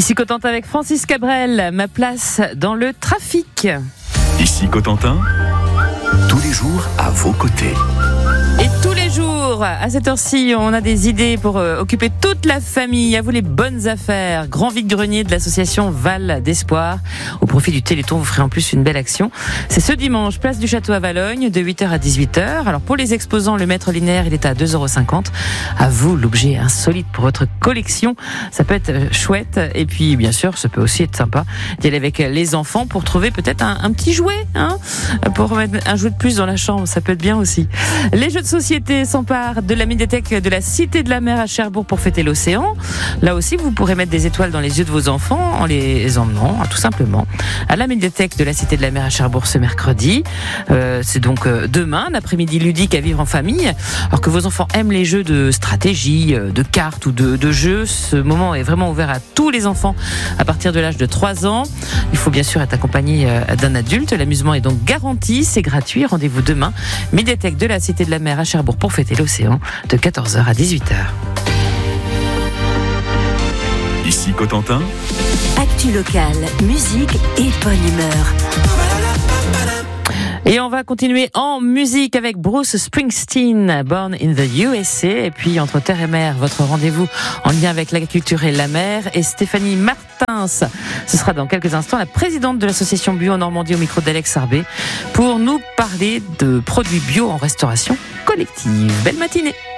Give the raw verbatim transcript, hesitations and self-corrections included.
Ici Cotentin avec Francis Cabrel, ma place dans le trafic. Ici Cotentin, tous les jours à vos côtés. Et tous les jours, à cette heure-ci, on a des idées pour euh, occuper toute la famille. À vous les bonnes affaires. Grand vide-grenier de l'association Val d'Espoir. Au profit du Téléthon, vous ferez en plus une belle action. C'est ce dimanche, place du Château à Valogne, de huit heures à dix-huit heures. Alors pour les exposants, le mètre linéaire, il est à deux euros cinquante. À vous, l'objet insolite pour votre collection. Ça peut être chouette. Et puis, bien sûr, ça peut aussi être sympa d'y aller avec les enfants pour trouver peut-être un, un petit jouet, hein, pour mettre un jouet de plus dans la chambre. Ça peut être bien aussi. Les jeux de société s'emparent de la médiathèque de la Cité de la Mer à Cherbourg pour fêter l'océan. Là aussi, vous pourrez mettre des étoiles dans les yeux de vos enfants en les emmenant, tout simplement, à la médiathèque de la Cité de la Mer à Cherbourg ce mercredi. Euh, c'est donc demain, un après-midi ludique à vivre en famille. Alors que vos enfants aiment les jeux de stratégie, de cartes ou de, de jeux, ce moment est vraiment ouvert à tous les enfants à partir de l'âge de trois ans. Il faut bien sûr être accompagné d'un adulte. L'amusement est donc garanti, c'est gratuit. Rendez-vous demain, médiathèque de la Cité de la Mer à Cherbourg pour fêter l'océan de quatorze heures à dix-huit heures. Ici Cotentin, actu locale, musique et bonne humeur. Et on va continuer en musique avec Bruce Springsteen, Born in the U S A. Et puis entre terre et mer, votre rendez-vous en lien avec l'agriculture et la mer. Et Stéphanie Martins, ce sera dans quelques instants la présidente de l'association Bio en Normandie au micro d'Alex Arbé pour nous parler de produits bio en restauration collective. Belle matinée.